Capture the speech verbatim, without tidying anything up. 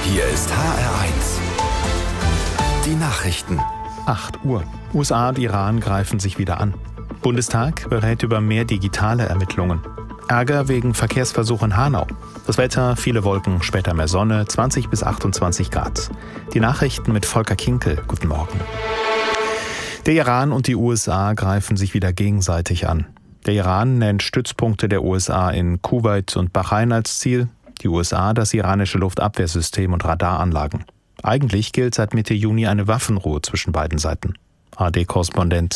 Hier ist H R eins. Die Nachrichten. acht Uhr. U S A und Iran greifen sich wieder an. Bundestag berät über mehr digitale Ermittlungen. Ärger wegen Verkehrsversuch in Hanau. Das Wetter, viele Wolken, später mehr Sonne, zwanzig bis achtundzwanzig Grad. Die Nachrichten mit Volker Kinkel. Guten Morgen. Der Iran und die U S A greifen sich wieder gegenseitig an. Der Iran nennt Stützpunkte der U S A in Kuwait und Bahrain als Ziel, die U S A das iranische Luftabwehrsystem und Radaranlagen. Eigentlich gilt seit Mitte Juni eine Waffenruhe zwischen beiden Seiten. A R D-Korrespondent